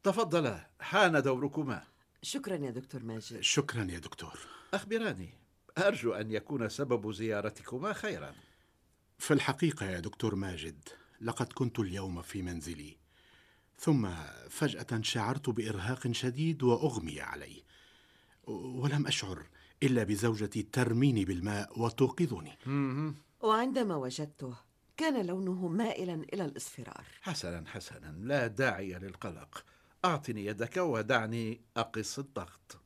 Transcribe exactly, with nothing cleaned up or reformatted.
تفضلا، حان دوركما. شكرا يا دكتور ماجد. شكرا يا دكتور. أخبراني، أرجو أن يكون سبب زيارتكما خيرا. في الحقيقة يا دكتور ماجد، لقد كنت اليوم في منزلي، ثم فجأة شعرت بإرهاق شديد وأغمي علي، ولم أشعر إلا بزوجتي ترميني بالماء وتوقظني. وعندما وجدته كان لونه مائلا إلى الإصفرار. حسنا حسنا، لا داعي للقلق. أعطني يدك ودعني أقص الضغط.